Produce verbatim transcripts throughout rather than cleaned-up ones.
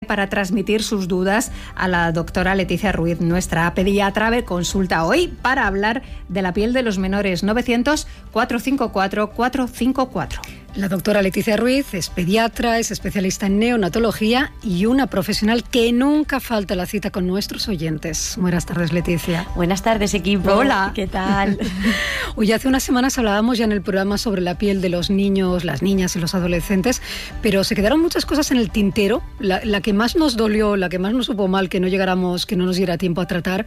para transmitir sus dudas a la doctora Leticia Ruiz, nuestra pediatra de consulta hoy, para hablar de la piel de los menores. Novecientos, cuatrocientos cincuenta y cuatro, cuatrocientos cincuenta y cuatro. La doctora Leticia Ruiz es pediatra, es especialista en neonatología y una profesional que nunca falta la cita con nuestros oyentes. Buenas tardes, Leticia. Buenas tardes, equipo. Hola. ¿Qué tal? Hoy hace unas semanas hablábamos ya en el programa sobre la piel de los niños, las niñas y los adolescentes, pero se quedaron muchas cosas en el tintero. La, la que más nos dolió, la que más nos supo mal que no llegáramos, que no nos diera tiempo a tratar,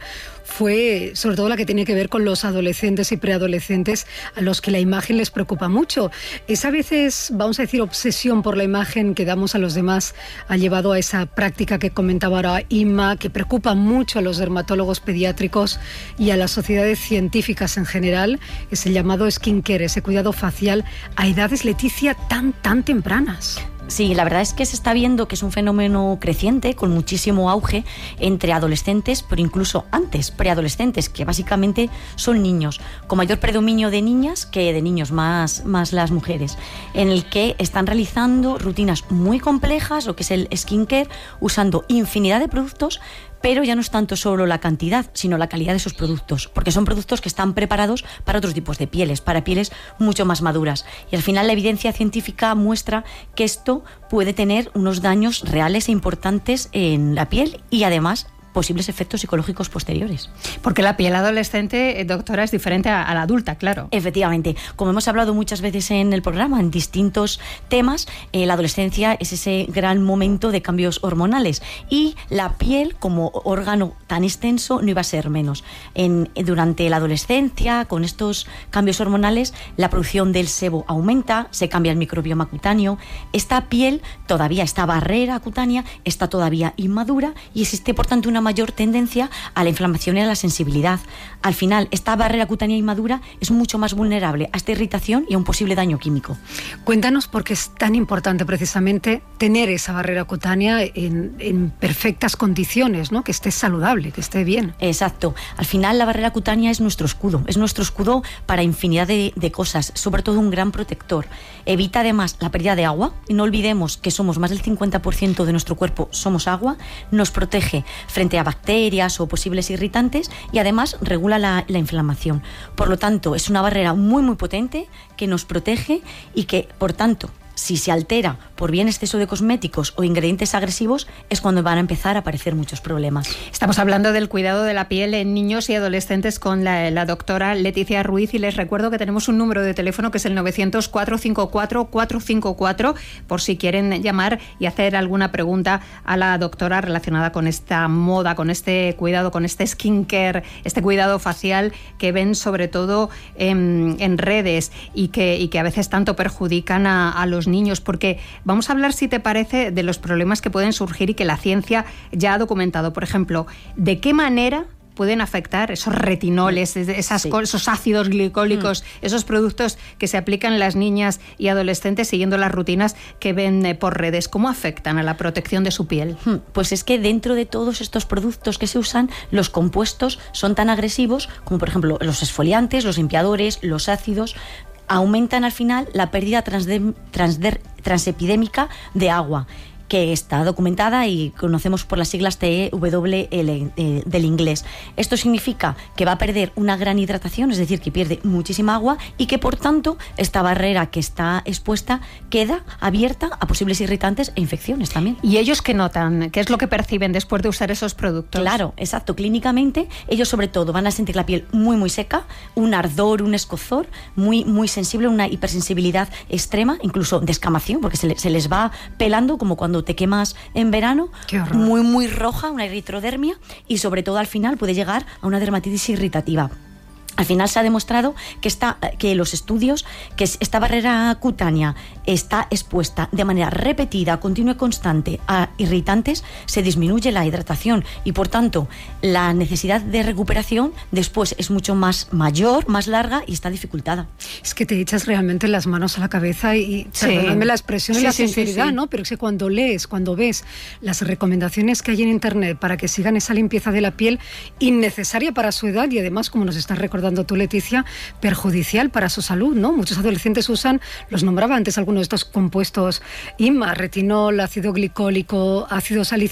fue sobre todo la que tiene que ver con los adolescentes y preadolescentes, a los que la imagen les preocupa mucho. Esa vez es, vamos a decir, obsesión por la imagen que damos a los demás ha llevado a esa práctica que comentaba ahora Inma, que preocupa mucho a los dermatólogos pediátricos y a las sociedades científicas en general. Es el llamado skincare, ese cuidado facial a edades, Leticia, tan, tan tempranas. Sí, la verdad es que se está viendo que es un fenómeno creciente, con muchísimo auge entre adolescentes, pero incluso antes, preadolescentes, que básicamente son niños, con mayor predominio de niñas que de niños, más, más las mujeres, en el que están realizando rutinas muy complejas, lo que es el skincare, usando infinidad de productos, pero ya no es tanto solo la cantidad, sino la calidad de esos productos, porque son productos que están preparados para otros tipos de pieles, para pieles mucho más maduras. Y al final la evidencia científica muestra que esto puede tener unos daños reales e importantes en la piel y además posibles efectos psicológicos posteriores. Porque la piel adolescente, doctora, es diferente a, a la adulta, claro. Efectivamente. Como hemos hablado muchas veces en el programa, en distintos temas, eh, la adolescencia es ese gran momento de cambios hormonales y la piel, como órgano tan extenso, no iba a ser menos. En, durante la adolescencia, con estos cambios hormonales, la producción del sebo aumenta, se cambia el microbioma cutáneo, esta piel, todavía, esta barrera cutánea, está todavía inmadura y existe, por tanto, una mayor tendencia a la inflamación y a la sensibilidad. Al final, esta barrera cutánea inmadura es mucho más vulnerable a esta irritación y a un posible daño químico. Cuéntanos por qué es tan importante precisamente tener esa barrera cutánea en, en perfectas condiciones, ¿no? Que esté saludable, que esté bien. Exacto. Al final, la barrera cutánea es nuestro escudo, es nuestro escudo para infinidad de, de cosas, sobre todo un gran protector. Evita además la pérdida de agua, y no olvidemos que somos más del cincuenta por ciento de nuestro cuerpo somos agua, nos protege frente a bacterias o posibles irritantes y además regula la, la inflamación. Por lo tanto, es una barrera muy muy potente que nos protege y que, por tanto, si se altera por bien exceso de cosméticos o ingredientes agresivos, es cuando van a empezar a aparecer muchos problemas. Estamos hablando del cuidado de la piel en niños y adolescentes con la, la doctora Leticia Ruiz, y les recuerdo que tenemos un número de teléfono que es el novecientos, cuatrocientos cincuenta y cuatro, cuatrocientos cincuenta y cuatro, por si quieren llamar y hacer alguna pregunta a la doctora relacionada con esta moda, con este cuidado, con este skincare, este cuidado facial que ven sobre todo en, en redes y que, y que a veces tanto perjudican a, a los niños, porque vamos a hablar, si te parece, de los problemas que pueden surgir y que la ciencia ya ha documentado. Por ejemplo, ¿de qué manera pueden afectar esos retinoles, esas, sí. esos ácidos glicólicos, mm. esos productos que se aplican en las niñas y adolescentes siguiendo las rutinas que ven eh, por redes? ¿Cómo afectan a la protección de su piel? Pues es que dentro de todos estos productos que se usan, los compuestos son tan agresivos como, por ejemplo, los exfoliantes, los limpiadores, los ácidos, aumentan al final la pérdida transde, transder, transepidémica de agua, que está documentada y conocemos por las siglas T E W L eh, del inglés. Esto significa que va a perder una gran hidratación, es decir, que pierde muchísima agua y que, por tanto, esta barrera que está expuesta queda abierta a posibles irritantes e infecciones también. ¿Y ellos qué notan? ¿Qué es lo que perciben después de usar esos productos? Claro, exacto. Clínicamente, ellos sobre todo van a sentir la piel muy, muy seca, un ardor, un escozor, muy, muy sensible, una hipersensibilidad extrema, incluso descamación, porque se, le, se les va pelando como cuando te quemas en verano, muy muy roja, una eritrodermia, y sobre todo al final puede llegar a una dermatitis irritativa. Al final se ha demostrado que, esta, que los estudios, que esta barrera cutánea está expuesta de manera repetida, continua y constante a irritantes, se disminuye la hidratación y, por tanto, la necesidad de recuperación después es mucho más mayor, más larga y está dificultada. Es que te echas realmente las manos a la cabeza y, sí. perdóname la expresión y sí, la sí, sinceridad, sí, sí. ¿no? Pero es que cuando lees, cuando ves las recomendaciones que hay en Internet para que sigan esa limpieza de la piel innecesaria para su edad y además, como nos estás recordando tú, Leticia, perjudicial para su salud, ¿no? Muchos adolescentes usan, los nombraba antes algunos de estos compuestos, I M A, retinol, ácido glicólico, ácido salicílico,